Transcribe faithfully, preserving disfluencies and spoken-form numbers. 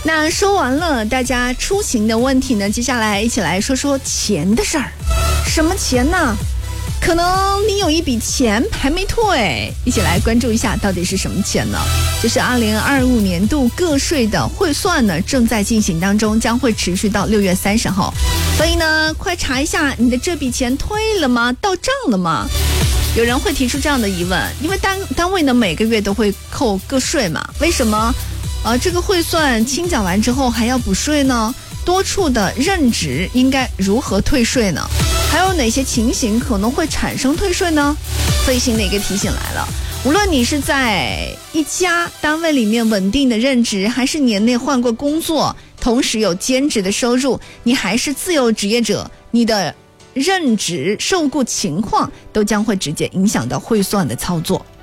那说完了大家出行的问题呢，接下来一起来说说钱的事儿。什么钱呢？可能你有一笔钱还没退，一起来关注一下到底是什么钱呢？就是二零二五年度个税的汇算呢正在进行当中，将会持续到六月三十号。所以呢，快查一下你的这笔钱退了吗？到账了吗？有人会提出这样的疑问，因为单单位呢每个月都会扣个税嘛，为什么呃这个汇算清缴完之后还要补税呢？多处的任职应该如何退税呢？还有哪些情形可能会产生退税呢？最新的一个提醒来了，无论你是在一家单位里面稳定的任职，还是年内换过工作，同时有兼职的收入，你还是自由职业者，你的任职受雇情况都将会直接影响到汇算的操作。